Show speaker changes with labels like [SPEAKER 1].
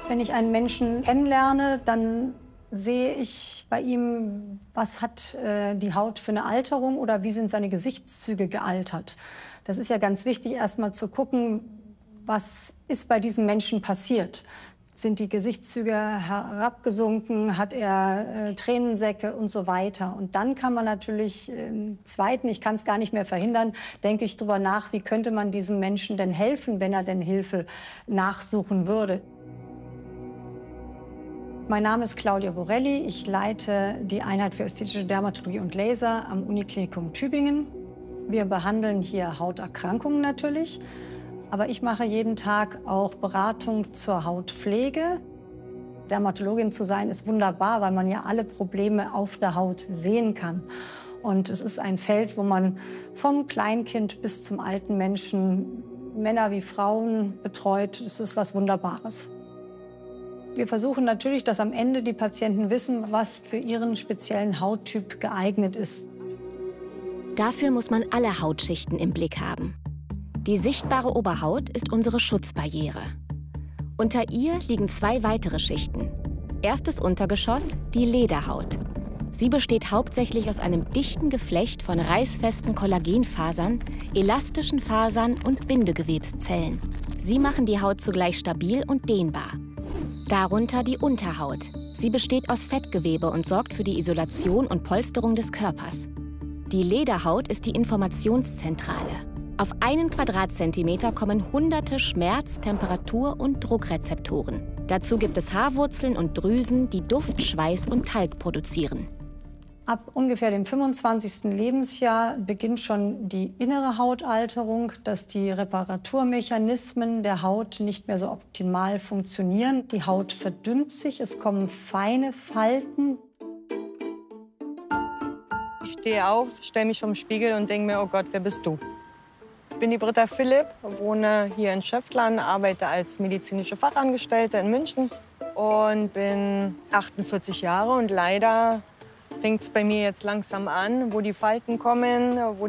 [SPEAKER 1] Wenn ich einen Menschen kennenlerne, dann sehe ich bei ihm, was hat die Haut für eine Alterung oder wie sind seine Gesichtszüge gealtert. Das ist ja ganz wichtig, erst mal zu gucken, was ist bei diesem Menschen passiert. Sind die Gesichtszüge herabgesunken, hat er Tränensäcke und so weiter. Und dann kann man natürlich im Zweiten, ich kann es gar nicht mehr verhindern, denke ich darüber nach, wie könnte man diesem Menschen denn helfen, wenn er denn Hilfe nachsuchen würde. Mein Name ist Claudia Borelli. Ich leite die Einheit für ästhetische Dermatologie und Laser am Uniklinikum Tübingen. Wir behandeln hier Hauterkrankungen natürlich, aber ich mache jeden Tag auch Beratung zur Hautpflege. Dermatologin zu sein ist wunderbar, weil man ja alle Probleme auf der Haut sehen kann. Und es ist ein Feld, wo man vom Kleinkind bis zum alten Menschen, Männer wie Frauen, betreut. Es ist was Wunderbares. Wir versuchen natürlich, dass am Ende die Patienten wissen, was für ihren speziellen Hauttyp geeignet ist.
[SPEAKER 2] Dafür muss man alle Hautschichten im Blick haben. Die sichtbare Oberhaut ist unsere Schutzbarriere. Unter ihr liegen zwei weitere Schichten. Erstes Untergeschoss, die Lederhaut. Sie besteht hauptsächlich aus einem dichten Geflecht von reißfesten Kollagenfasern, elastischen Fasern und Bindegewebszellen. Sie machen die Haut zugleich stabil und dehnbar. Darunter die Unterhaut. Sie besteht aus Fettgewebe und sorgt für die Isolation und Polsterung des Körpers. Die Lederhaut ist die Informationszentrale. Auf einen Quadratzentimeter kommen hunderte Schmerz-, Temperatur- und Druckrezeptoren. Dazu gibt es Haarwurzeln und Drüsen, die Duft, Schweiß und Talg produzieren.
[SPEAKER 1] Ab ungefähr dem 25. Lebensjahr beginnt schon die innere Hautalterung, dass die Reparaturmechanismen der Haut nicht mehr so optimal funktionieren. Die Haut verdünnt sich, es kommen feine Falten.
[SPEAKER 3] Ich stehe auf, stelle mich vom Spiegel und denke mir, oh Gott, wer bist du? Ich bin die Britta Philipp, wohne hier in Schöftlarn, arbeite als medizinische Fachangestellte in München und bin 48 Jahre und leider fängt es bei mir jetzt langsam an, wo die Falten kommen, wo